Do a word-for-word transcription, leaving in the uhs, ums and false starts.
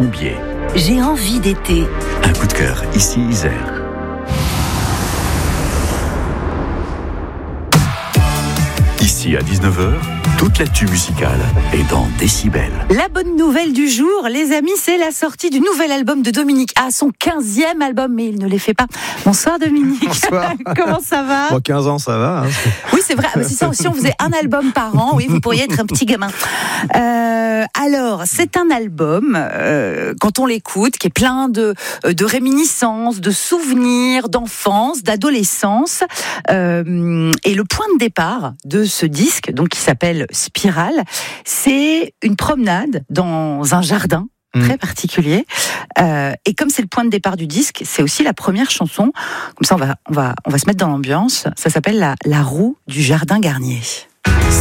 Combier. J'ai envie d'été. Un coup de cœur, ici Isère. Ici à dix-neuf heures, toute l'actu musicale est dans Décibel. La bonne nouvelle du jour, les amis, c'est la sortie du nouvel album de Dominique A, son quinzième album, mais il ne les fait pas. Bonsoir Dominique. Bonsoir. Comment ça va ? Bon, quinze ans, ça va. Hein. Oui, c'est vrai. Si, ça, si on faisait un album par an, oui, vous pourriez être un petit gamin. Euh, alors, c'est un album, euh, quand on l'écoute, qui est plein de, de réminiscences, de souvenirs, d'enfance, d'adolescence. Euh, et le point de départ de ce disque, donc qui s'appelle Spirale, c'est une promenade dans un jardin très particulier. Euh, et comme c'est le point de départ du disque, c'est aussi la première chanson. Comme ça, on va, on va, on va se mettre dans l'ambiance. Ça s'appelle la, la roue du jardin Garnier.